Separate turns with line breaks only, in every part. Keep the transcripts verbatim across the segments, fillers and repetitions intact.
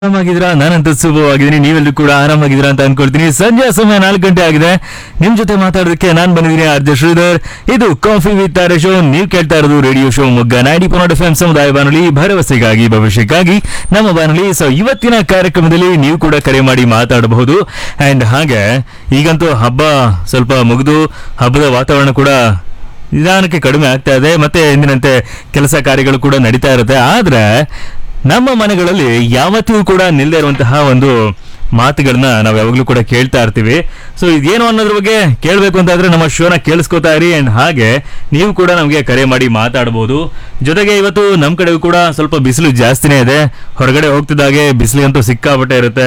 ಆರಾಮಾಗಿದ್ದೀರಾ? ನಾನಂತೂ ಶುಭವಾಗಿದ್ದೀನಿ. ನೀವೆಲ್ಲರೂ ಕೂಡ ಆರಾಮಾಗಿದ್ದೀರಾ ಅಂತ ಅನ್ಕೊಳ್ತೀನಿ. ಸಂಜೆ ಸಮಯ ನಾಲ್ಕು ಗಂಟೆ ಆಗಿದೆ. ನಿಮ್ ಜೊತೆ ಮಾತಾಡೋದಕ್ಕೆ ನಾನ್ ಬಂದಿದ್ದೀನಿ, ಆರ್ ಜೆ ಶ್ರೀಧರ್. ಇದು ಕಾಫಿ ವಿತ್ ತಾರೆ ಶೋ. ನೀವು ಕೇಳ್ತಾ ಇರೋದು radio show ಮೊಗ್ಗ ninety point F M ಸಮುದಾಯ ಬಾನುಲಿ, ಭರವಸೆಗಾಗಿ ಭವಿಷ್ಯಕ್ಕಾಗಿ ನಮ್ಮ ಬಾನುಲಿ. ಸೊ ಇವತ್ತಿನ ಕಾರ್ಯಕ್ರಮದಲ್ಲಿ ನೀವು ಕೂಡ ಕರೆ ಮಾಡಿ ಮಾತಾಡಬಹುದು. ಅಂಡ್ ಹಾಗೆ ಈಗಂತೂ ಹಬ್ಬ ಸ್ವಲ್ಪ ಮುಗಿದು ಹಬ್ಬದ ವಾತಾವರಣ ಕೂಡ ನಿಧಾನಕ್ಕೆ ಕಡಿಮೆ ಆಗ್ತಾ ಇದೆ. ಮತ್ತೆ ಎಂದಿನಂತೆ ಕೆಲಸ ಕಾರ್ಯಗಳು ಕೂಡ ನಡೀತಾ ಇರುತ್ತೆ. ಆದ್ರೆ ನಮ್ಮ ಮನೆಗಳಲ್ಲಿ ಯಾವತ್ತೂ ಕೂಡ ನಿಲ್ಲದೆ ಇರುವಂತಹ ಒಂದು ಮಾತುಗಳನ್ನ ನಾವು ಯಾವಾಗಲೂ ಕೂಡ ಕೇಳ್ತಾ ಇರ್ತೀವಿ. ಸೊ ಇದೇನು ಅನ್ನೋದ್ರ ಬಗ್ಗೆ ಕೇಳಬೇಕು ಅಂತಾದ್ರೆ ನಮ್ಮ ಶೋನ ಕೇಳಿಸ್ಕೊತಾ ಇರಿ. ಅಂಡ್ ಹಾಗೆ ನೀವು ಕೂಡ ನಮಗೆ ಕರೆ ಮಾಡಿ ಮಾತಾಡಬಹುದು. ಜೊತೆಗೆ ಇವತ್ತು ನಮ್ಮ ಕಡೆ ಕೂಡ ಸ್ವಲ್ಪ ಬಿಸಿಲು ಜಾಸ್ತಿನೇ ಇದೆ. ಹೊರಗಡೆ ಹೋಗ್ತಿದ್ದಾಗೆ ಬಿಸಿಲಂತೂ ಸಿಕ್ಕಾಪಟ್ಟೆ ಇರುತ್ತೆ.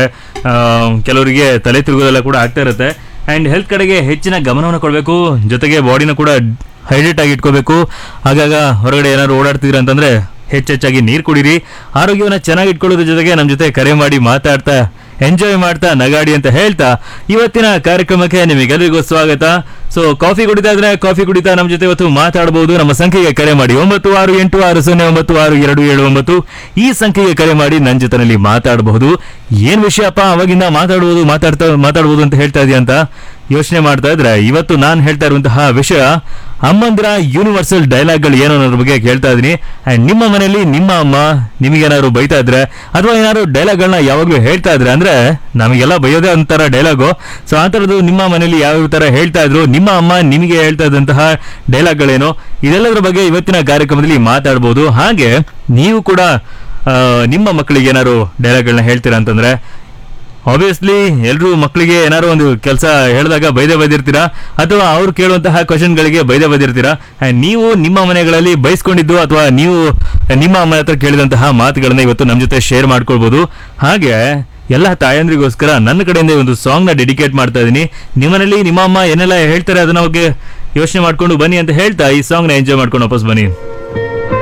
ಕೆಲವರಿಗೆ ತಲೆ ತಿರುಗೋದೆಲ್ಲ ಕೂಡ ಆಗ್ತಾ ಇರುತ್ತೆ. ಅಂಡ್ ಹೆಲ್ತ್ ಕಡೆಗೆ ಹೆಚ್ಚಿನ ಗಮನವನ್ನು ಕೊಡಬೇಕು. ಜೊತೆಗೆ ಬಾಡಿನ ಕೂಡ ಹೈಡ್ರೇಟ್ ಆಗಿ ಇಟ್ಕೋಬೇಕು. ಆಗಾಗ ಹೊರಗಡೆ ಏನಾದ್ರು ಓಡಾಡ್ತಿದ್ರ ಅಂತಂದ್ರೆ ಹೆಚ್ಚೆಚ್ಚಾಗಿ ನೀರು ಕುಡೀರಿ. ಆರೋಗ್ಯವನ್ನು ಚೆನ್ನಾಗಿ ಇಟ್ಕೊಳ್ಳೋದ್ರ ಜೊತೆಗೆ ನಮ್ಮ ಜೊತೆ ಕರೆ ಮಾಡಿ ಮಾತಾಡ್ತಾ ಎಂಜಾಯ್ ಮಾಡ್ತಾ ನಗಾಡಿ ಅಂತ ಹೇಳ್ತಾ ಇವತ್ತಿನ ಕಾರ್ಯಕ್ರಮಕ್ಕೆ ನಿಮಗೆಲ್ಲರಿಗೂ ಸ್ವಾಗತ. ಸೊ ಕಾಫಿ ಕುಡಿತಾ ಇದ್ರೆ ಕಾಫಿ ಕುಡಿತಾ ನಮ್ಮ ಜೊತೆ ಇವತ್ತು ಮಾತಾಡಬಹುದು. ನಮ್ಮ ಸಂಖ್ಯೆಗೆ ಕರೆ ಮಾಡಿ ಒಂಬತ್ತು ಆರು ಎಂಟು ಆರು ಸೊನ್ನೆ ಒಂಬತ್ತು ಆರು ಎರಡು ಏಳು ಒಂಬತ್ತು. ಈ ಸಂಖ್ಯೆಗೆ ಕರೆ ಮಾಡಿ ನನ್ನ ಜೊತೆನಲ್ಲಿ ಮಾತಾಡಬಹುದು. ಏನ್ ವಿಷಯಪ್ಪ ಅವಾಗಿಂದ ಮಾತಾಡುವುದು ಮಾತಾಡ್ತಾ ಮಾತಾಡ್ಬೋದು ಅಂತ ಹೇಳ್ತಾ ಇದೆಯಾ ಅಂತ ಯೋಚನೆ ಮಾಡ್ತಾ ಇದ್ರೆ, ಇವತ್ತು ನಾನು ಹೇಳ್ತಾ ಇರುವಂತಹ ವಿಷಯ ಅಮ್ಮಂದಿರ ಯೂನಿವರ್ಸಲ್ ಡೈಲಾಗ್ಗಳು ಏನು ಅನ್ನೋದ್ರ ಬಗ್ಗೆ ಹೇಳ್ತಾ ಇದೀನಿ. ಅಂಡ್ ನಿಮ್ಮ ಮನೆಯಲ್ಲಿ ನಿಮ್ಮ ಅಮ್ಮ ನಿಮಗೇನಾದ್ರು ಬೈತಾ ಇದ್ರೆ ಅಥವಾ ಏನಾದ್ರು ಡೈಲಾಗ್ಗಳನ್ನ ಯಾವಾಗ್ಲೂ ಹೇಳ್ತಾ ಇದ್ರೆ, ಅಂದ್ರೆ ನಮಗೆಲ್ಲ ಬೈಯೋದೇ ಒಂಥರ ಡೈಲಾಗು. ಸೊ ಆ ಥರದ್ದು ನಿಮ್ಮ ಮನೆಯಲ್ಲಿ ಯಾವ ತರ ಹೇಳ್ತಾ ಇದ್ರು, ನಿಮ್ಮ ಅಮ್ಮ ನಿಮಗೆ ಹೇಳ್ತಾ ಇದ್ದಂತಹ ಡೈಲಾಗ್ಗಳೇನು, ಇದೆಲ್ಲದರ ಬಗ್ಗೆ ಇವತ್ತಿನ ಕಾರ್ಯಕ್ರಮದಲ್ಲಿ ಮಾತಾಡ್ಬೋದು. ಹಾಗೆ ನೀವು ಕೂಡ ನಿಮ್ಮ ಮಕ್ಕಳಿಗೆ ಏನಾದ್ರು ಡೈಲಾಗ್ಗಳನ್ನ ಹೇಳ್ತೀರಾ ಅಂತಂದ್ರೆ, ಆಬ್ವಿಯಸ್ಲಿ ಎಲ್ಲರೂ ಮಕ್ಕಳಿಗೆ ಏನಾದ್ರು ಒಂದು ಕೆಲಸ ಹೇಳಿದಾಗ ಬೈದೆ ಬೈದಿರ್ತೀರಾ ಅಥವಾ ಅವ್ರು ಕೇಳುವಂತಹ ಕ್ವಶನ್ಗಳಿಗೆ ಬೈದೆ ಬೈದಿರ್ತೀರಾ. ನೀವು ನಿಮ್ಮ ಮನೆಗಳಲ್ಲಿ ಬೈಸ್ಕೊಂಡಿದ್ದು ಅಥವಾ ನೀವು ನಿಮ್ಮ ಅಮ್ಮನ ಹತ್ರ ಕೇಳಿದಂತಹ ಮಾತುಗಳನ್ನ ಇವತ್ತು ನಮ್ಮ ಜೊತೆ ಶೇರ್ ಮಾಡ್ಕೊಳ್ಬಹುದು. ಹಾಗೆ ಎಲ್ಲ ತಾಯಂದ್ರಿಗೋಸ್ಕರ ನನ್ನ ಕಡೆಯಿಂದ ಒಂದು ಸಾಂಗ್ ನ ಡೆಡಿಕೇಟ್ ಮಾಡ್ತಾ ಇದ್ದೀನಿ. ನಿಮ್ಮನೇಲಿ ನಿಮ್ಮ ಅಮ್ಮ ಏನೆಲ್ಲ ಹೇಳ್ತಾರೆ ಅದನ್ನ ಬಗ್ಗೆ ಯೋಚನೆ ಮಾಡ್ಕೊಂಡು ಬನ್ನಿ ಅಂತ ಹೇಳ್ತಾ ಈ ಸಾಂಗ್ ನ ಎಂಜಾಯ್ ಮಾಡ್ಕೊಂಡು ವಾಪಸ್ ಬನ್ನಿ.